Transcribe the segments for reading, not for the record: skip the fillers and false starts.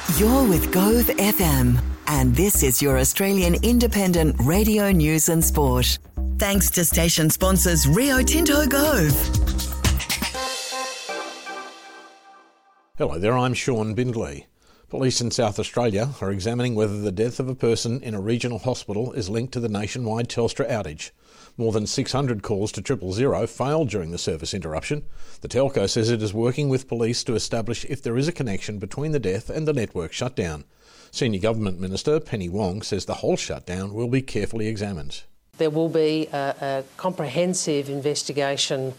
You're with Gove FM, and this is your Australian independent radio news and sport. Thanks to station sponsors Rio Tinto Gove. Hello there, I'm Sean Bindley. Police in South Australia are examining whether the death of a person in a regional hospital is linked to the nationwide Telstra outage. More than 600 calls to 000 failed during the service interruption. The telco says it is working with police to establish if there is a connection between the death and the network shutdown. Senior Government Minister Penny Wong says the whole shutdown will be carefully examined. There will be a comprehensive investigation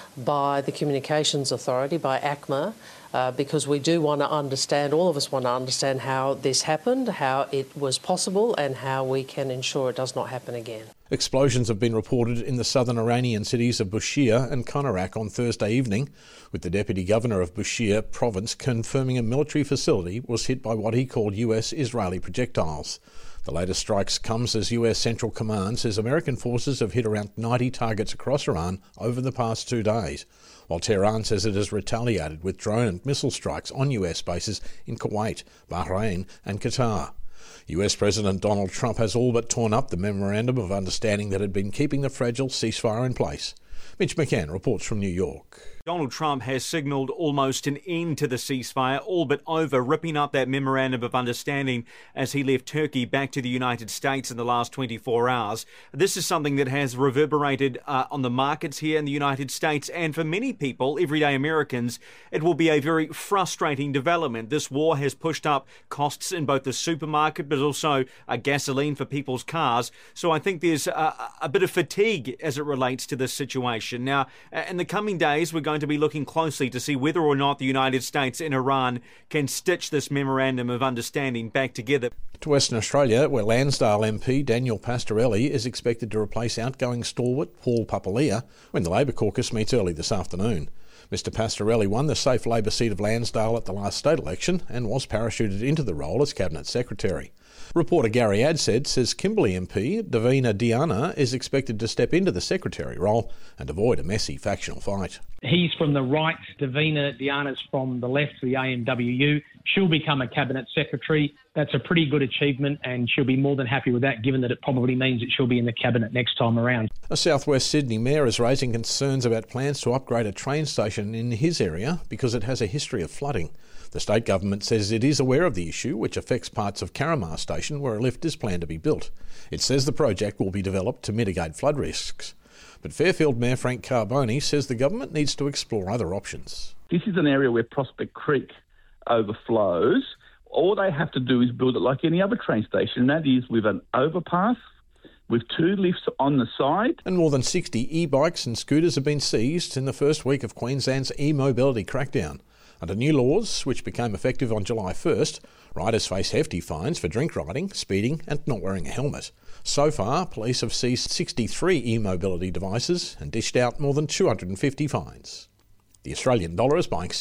by the Communications Authority, by ACMA, because we do want to understand, all of us want to understand how this happened, how it was possible and how we can ensure it does not happen again. Explosions have been reported in the southern Iranian cities of Bushehr and Konarak on Thursday evening, with the Deputy Governor of Bushehr province confirming a military facility was hit by what he called US-Israeli projectiles. The latest strikes comes as US Central Command says American forces have hit around 90 targets across Iran over the past 2 days, while Tehran says it has retaliated with drone and missile strikes on US bases in Kuwait, Bahrain and Qatar. US President Donald Trump has all but torn up the Memorandum of Understanding that had been keeping the fragile ceasefire in place. Mitch McCann reports from New York. Donald Trump has signalled almost an end to the ceasefire, all but over, ripping up that Memorandum of Understanding as he left Turkey back to the United States in the last 24 hours. This is something that has reverberated on the markets here in the United States, and for many people, everyday Americans, it will be a very frustrating development. This war has pushed up costs in both the supermarket but also gasoline for people's cars, so I think there's a bit of fatigue as it relates to this situation. Now, in the coming days, we're going to be looking closely to see whether or not the United States and Iran can stitch this Memorandum of Understanding back together. To Western Australia, where Lansdale MP Daniel Pastorelli is expected to replace outgoing stalwart Paul Papalia when the Labor caucus meets early this afternoon. Mr Pastorelli won the safe Labor seat of Lansdale at the last state election and was parachuted into the role as Cabinet Secretary. Reporter Gary Adshead says Kimberley MP Davina Diana is expected to step into the Secretary role and avoid a messy factional fight. He's from the right, Davina Diana's from the left, the AMWU. She'll become a Cabinet Secretary. That's a pretty good achievement and she'll be more than happy with that, given that it probably means that she'll be in the Cabinet next time around. A South West Sydney mayor is raising concerns about plans to upgrade a train station in his area because it has a history of flooding. The state government says it is aware of the issue, which affects parts of Carramar Station where a lift is planned to be built. It says the project will be developed to mitigate flood risks. But Fairfield Mayor Frank Carboni says the government needs to explore other options. This is an area where Prospect Creek overflows. All they have to do is build it like any other train station, and that is with an overpass, with 2 lifts on the side. And more than 60 e-bikes and scooters have been seized in the first week of Queensland's e-mobility crackdown. Under new laws, which became effective on July 1st, riders face hefty fines for drink riding, speeding and not wearing a helmet. So far, police have seized 63 e-mobility devices and dished out more than 250 fines. The Australian dollar is buying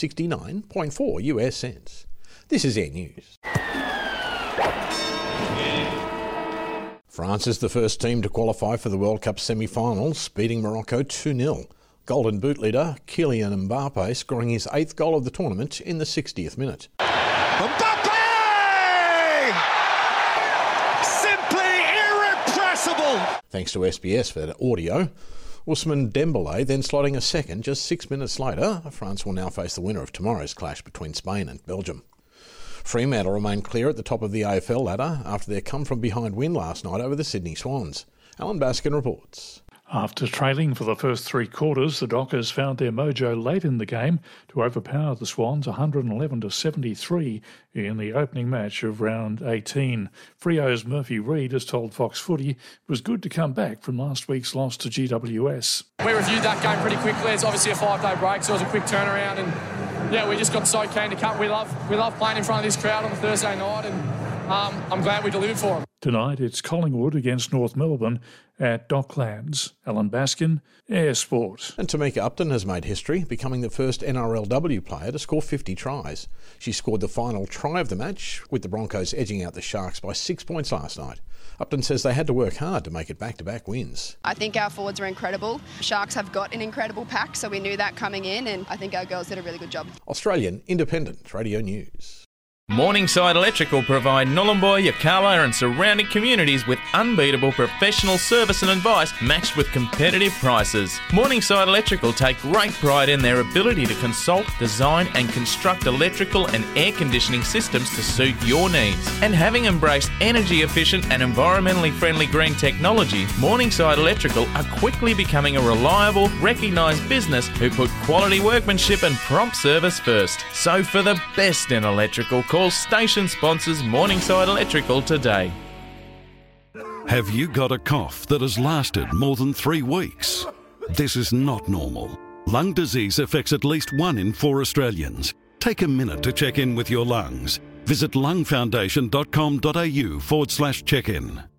69.4 US cents. This is Air News. France is the first team to qualify for the World Cup semi-finals, beating Morocco 2-0. Golden Boot leader Kylian Mbappe scoring his 8th goal of the tournament in the 60th minute. Mbappe! Simply irrepressible! Thanks to SBS for that audio. Ousmane Dembélé then slotting a second just 6 minutes later. France will now face the winner of tomorrow's clash between Spain and Belgium. Fremantle remain clear at the top of the AFL ladder after their come-from-behind win last night over the Sydney Swans. Alan Baskin reports. After trailing for the first 3 quarters, the Dockers found their mojo late in the game to overpower the Swans 111-73 in the opening match of round 18. Freo's Murphy Reid has told Fox Footy it was good to come back from last week's loss to GWS. We reviewed that game pretty quickly. It's obviously a 5-day break, so it was a quick turnaround, and yeah, we just got so keen to cut. We love playing in front of this crowd on a Thursday night, and I'm glad we delivered for them. Tonight it's Collingwood against North Melbourne at Docklands. Alan Baskin, Air Sport. And Tamika Upton has made history, becoming the first NRLW player to score 50 tries. She scored the final try of the match, with the Broncos edging out the Sharks by 6 points last night. Upton says they had to work hard to make it back-to-back wins. I think our forwards are incredible. Sharks have got an incredible pack, so we knew that coming in, and I think our girls did a really good job. Australian Independent Radio News. Morningside Electrical provide Nhulunbuy, Yirrkala and surrounding communities with unbeatable professional service and advice matched with competitive prices. Morningside Electrical take great pride in their ability to consult, design and construct electrical and air conditioning systems to suit your needs. And having embraced energy efficient and environmentally friendly green technology, Morningside Electrical are quickly becoming a reliable, recognised business who put quality workmanship and prompt service first. So for the best in electrical, call station sponsors Morningside Electrical today. Have you got a cough that has lasted more than 3 weeks? This is not normal. Lung disease affects at least 1 in 4 Australians. Take a minute to check in with your lungs. Visit lungfoundation.com.au/check-in.